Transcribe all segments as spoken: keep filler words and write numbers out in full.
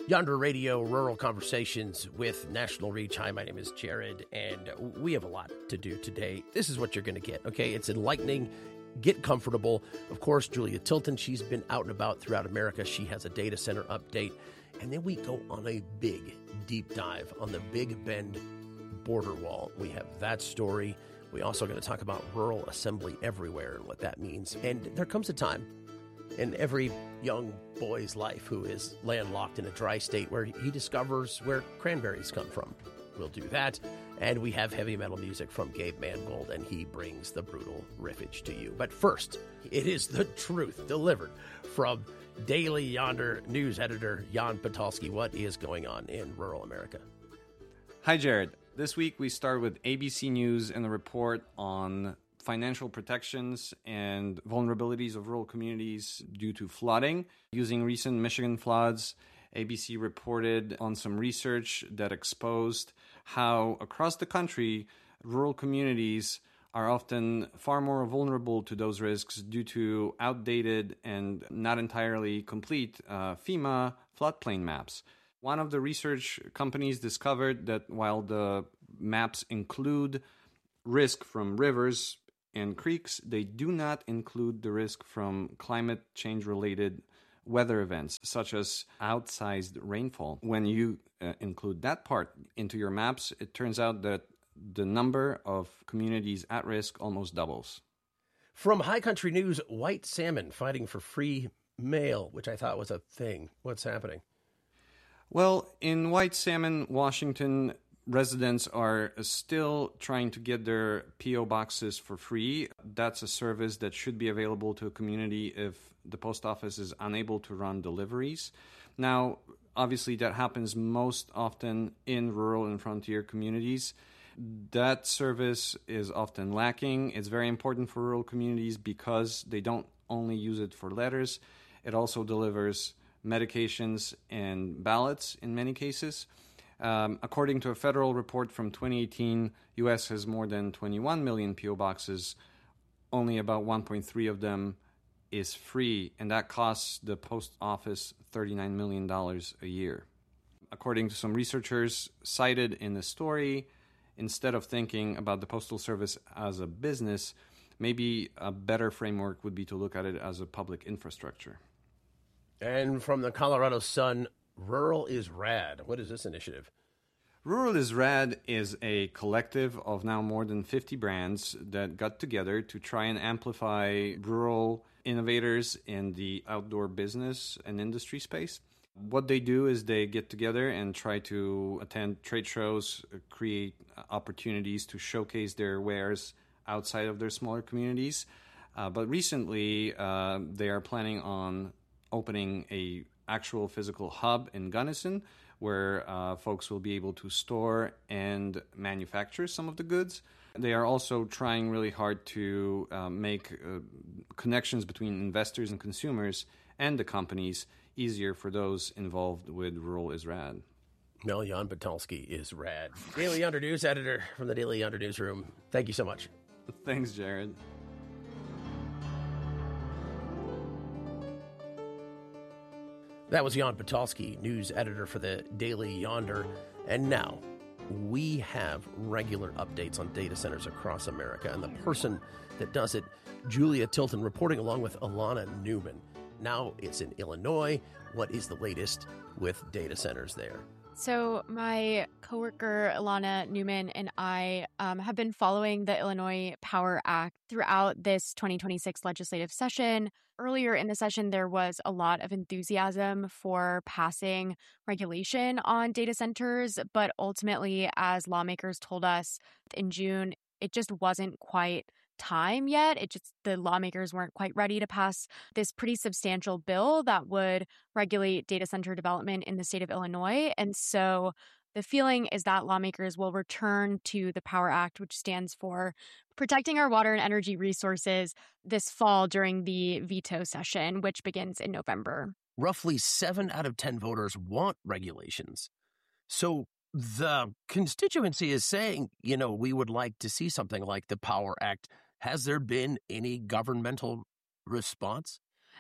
Yonder Radio, Rural Conversations with National Reach. Hi, my name is Jared, and we have a lot to do today. This is what you're going to get, okay? It's enlightening. Get comfortable. Of course, Julia Tilton, she's been out and about throughout America. She has a data center update. And then we go on a big, deep dive on the Big Bend border wall. We have that story. We also going to talk about rural assembly everywhere and what that means. And there comes a time in every young boy's life who is landlocked in a dry state where he discovers where cranberries come from. We'll do that. And we have heavy metal music from Gabe Mangold, and he brings the brutal riffage to you. But first, it is the truth delivered from Daily Yonder news editor Jan Patalski. What is going on in rural America? Hi, Jared. This week we start with A B C News and a report on financial protections and vulnerabilities of rural communities due to flooding. Using recent Michigan floods, A B C reported on some research that exposed how across the country, rural communities are often far more vulnerable to those risks due to outdated and not entirely complete uh, FEMA floodplain maps. One of the research companies discovered that while the maps include risk from rivers and creeks, they do not include the risk from climate change-related weather events, such as outsized rainfall. When you uh, include that part into your maps, it turns out that the number of communities at risk almost doubles. From High Country News, white salmon fighting for free mail, which I thought was a thing. What's happening? Well, in White Salmon, Washington, residents are still trying to get their P O boxes for free. That's a service that should be available to a community if the post office is unable to run deliveries. Now, obviously, that happens most often in rural and frontier communities. That service is often lacking. It's very important for rural communities because they don't only use it for letters. It also delivers medications and ballots in many cases. Um, according to a federal report from twenty eighteen, U S has more than twenty-one million P O boxes. Only about one point three of them is free, and that costs the post office thirty-nine million dollars a year. According to some researchers cited in the story, instead of thinking about the Postal Service as a business, maybe a better framework would be to look at it as a public infrastructure. And from the Colorado Sun, Rural is Rad. What is this initiative? Rural is Rad is a collective of now more than fifty brands that got together to try and amplify rural innovators in the outdoor business and industry space. What they do is they get together and try to attend trade shows, create opportunities to showcase their wares outside of their smaller communities. Uh, but recently, uh, they are planning on opening a actual physical hub in Gunnison where uh, folks will be able to store and manufacture some of the goods. They are also trying really hard to uh, make uh, connections between investors and consumers and the companies easier for those involved with Rural is Rad. Mel Jan Patalski is rad. Daily Yonder News editor from the Daily Yonder Newsroom. Thank you so much. Thanks, Jared. That was Jan Patalski, news editor for the Daily Yonder. And now we have regular updates on data centers across America. And the person that does it, Julia Tilton, reporting along with Alana Newman. Now it's in Illinois. What is the latest with data centers there? So my coworker, Alana Newman, and I um, have been following the Illinois Power Act throughout this twenty twenty-six legislative session. Earlier in the session, there was a lot of enthusiasm for passing regulation on data centers, but ultimately, as lawmakers told us in June, it just wasn't quite time yet. It just, the lawmakers weren't quite ready to pass this pretty substantial bill that would regulate data center development in the state of Illinois. And so the feeling is that lawmakers will return to the Power Act, which stands for Protecting Our Water and Energy Resources, this fall during the veto session, which begins in November. Roughly seven out of ten voters want regulations. So the constituency is saying, you know, we would like to see something like the Power Act. Has there been any governmental response?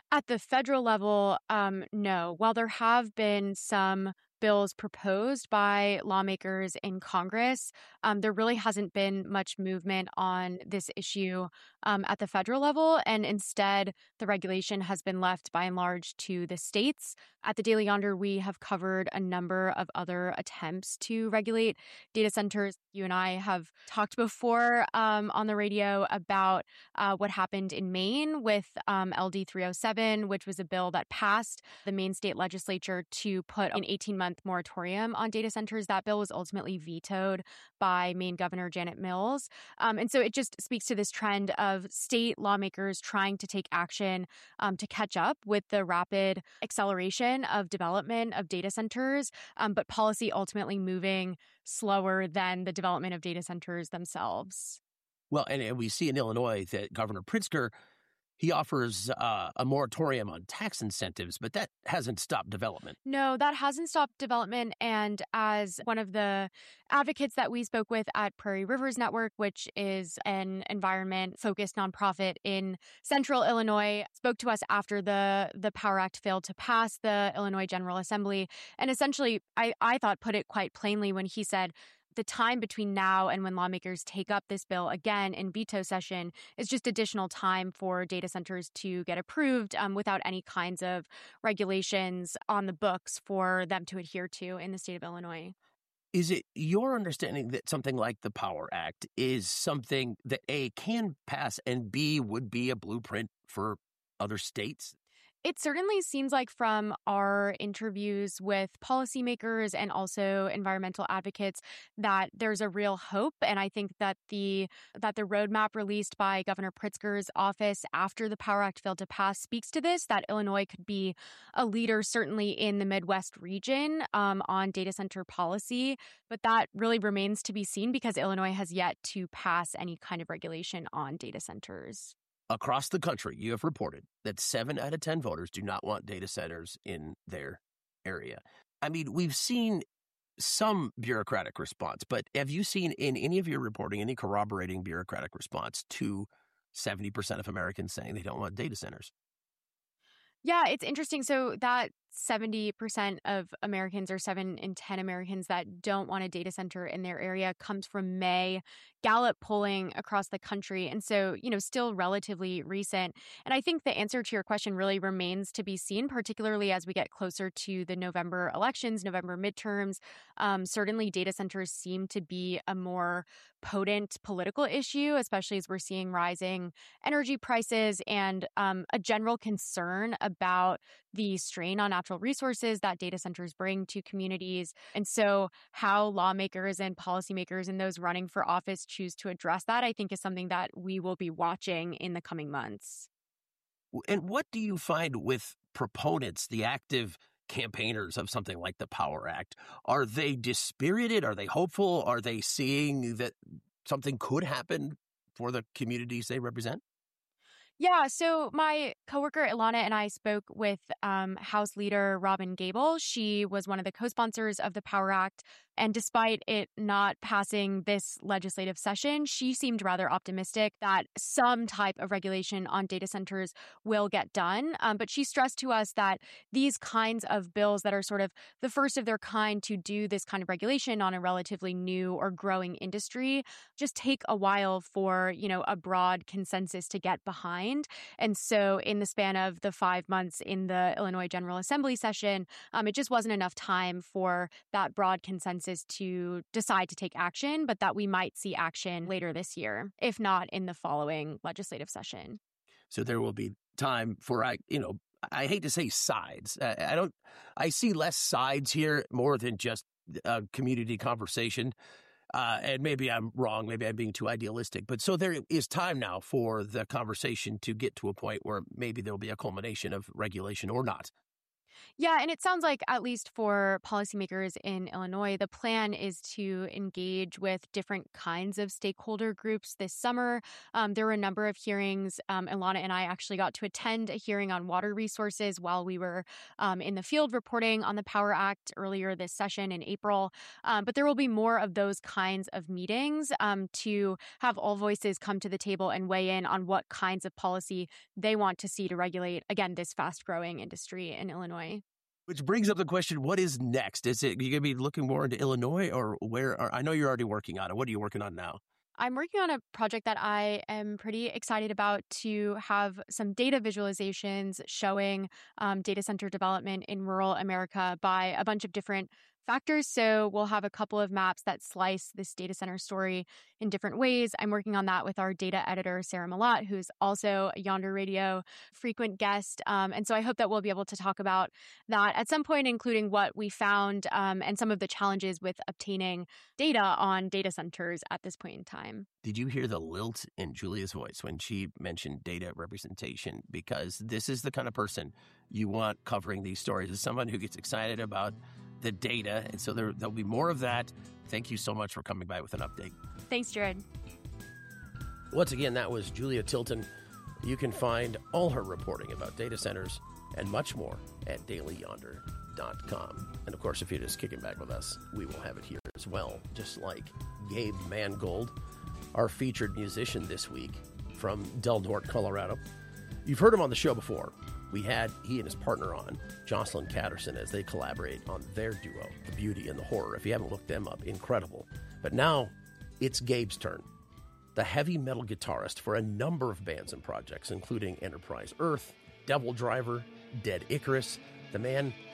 At the federal level, um, no. While there have been some bills proposed by lawmakers in Congress, um, there really hasn't been much movement on this issue um, at the federal level. And instead, the regulation has been left by and large to the states. At the Daily Yonder, we have covered a number of other attempts to regulate data centers. You and I have talked before um, on the radio about uh, what happened in Maine with um, L D three oh seven, which was a bill that passed the Maine state legislature to put an eighteen-month moratorium on data centers. That bill was ultimately vetoed by Maine Governor Janet Mills. Um, and so it just speaks to this trend of state lawmakers trying to take action um, to catch up with the rapid acceleration of development of data centers, um, but policy ultimately moving slower than the development of data centers themselves. Well, and, and we see in Illinois that Governor Pritzker, he offers uh, a moratorium on tax incentives, but that hasn't stopped development. No, that hasn't stopped development. And as one of the advocates that we spoke with at Prairie Rivers Network, which is an environment-focused nonprofit in central Illinois, spoke to us after the, the Power Act failed to pass the Illinois General Assembly. And essentially, I, I thought put it quite plainly when he said, the time between now and when lawmakers take up this bill again in veto session is just additional time for data centers to get approved um, without any kinds of regulations on the books for them to adhere to in the state of Illinois. Is it your understanding that something like the Power Act is something that A, can pass, and B, would be a blueprint for other states? It certainly seems like from our interviews with policymakers and also environmental advocates that there's a real hope. And I think that the that the roadmap released by Governor Pritzker's office after the Power Act failed to pass speaks to this, that Illinois could be a leader certainly in the Midwest region um, on data center policy. But that really remains to be seen because Illinois has yet to pass any kind of regulation on data centers. Across the country, you have reported that seven out of ten voters do not want data centers in their area. I mean, we've seen some bureaucratic response, but have you seen in any of your reporting any corroborating bureaucratic response to seventy percent of Americans saying they don't want data centers? Yeah, it's interesting. So that seventy percent of Americans, or seven in ten Americans that don't want a data center in their area, comes from May Gallup polling across the country. And so, you know, still relatively recent. And I think the answer to your question really remains to be seen, particularly as we get closer to the November elections, November midterms. Um, certainly, data centers seem to be a more potent political issue, especially as we're seeing rising energy prices and um, a general concern about the strain on natural resources that data centers bring to communities. And so how lawmakers and policymakers and those running for office choose to address that, I think, is something that we will be watching in the coming months. And what do you find with proponents, the active campaigners of something like the Power Act? Are they dispirited? Are they hopeful? Are they seeing that something could happen for the communities they represent? Yeah, so my coworker Ilana and I spoke with um, House Leader Robin Gable. She was one of the co-sponsors of the Power Act. And despite it not passing this legislative session, she seemed rather optimistic that some type of regulation on data centers will get done. Um, but she stressed to us that these kinds of bills that are sort of the first of their kind to do this kind of regulation on a relatively new or growing industry just take a while for, you know, a broad consensus to get behind. And so in the span of the five months in the Illinois General Assembly session, um, it just wasn't enough time for that broad consensus to decide to take action, but that we might see action later this year, if not in the following legislative session. So there will be time for, I, you know, I hate to say sides. I don't, I see less sides here, more than just a community conversation. Uh, and maybe I'm wrong. Maybe I'm being too idealistic. But so there is time now for the conversation to get to a point where maybe there will be a culmination of regulation or not. Yeah, and it sounds like, at least for policymakers in Illinois, the plan is to engage with different kinds of stakeholder groups this summer. Um, there were a number of hearings. Um, Ilana and I actually got to attend a hearing on water resources while we were um, in the field reporting on the Power Act earlier this session in April. Um, but there will be more of those kinds of meetings um, to have all voices come to the table and weigh in on what kinds of policy they want to see to regulate, again, this fast-growing industry in Illinois. Which brings up the question, what is next? Is it you going to be looking more into Illinois, or where? Or, I know you're already working on it. What are you working on now? I'm working on a project that I am pretty excited about to have some data visualizations showing um, data center development in rural America by a bunch of different factors. So we'll have a couple of maps that slice this data center story in different ways. I'm working on that with our data editor, Sarah Malat, who's also a Yonder Radio frequent guest. Um, and so I hope that we'll be able to talk about that at some point, including what we found um, and some of the challenges with obtaining data on data centers at this point in time. Did you hear the lilt in Julia's voice when she mentioned data representation? Because this is the kind of person you want covering these stories, is someone who gets excited about the data. And so there, there'll be more of that. Thank you so much for coming by with an update. Thanks, Jared. Once again, that was Julia Tilton. You can find all her reporting about data centers and much more at daily yonder dot com. And of course, if you're just kicking back with us, we will have it here as well, just like Gabe Mangold, our featured musician this week from Del Norte, Colorado. You've heard him on the show before. We had he and his partner on, Jocelyn Catterson, as they collaborate on their duo, The Beauty and the Horror. If you haven't looked them up, incredible. But now it's Gabe's turn. The heavy metal guitarist for a number of bands and projects, including Enterprise Earth, Devil Driver, Dead Icarus. The man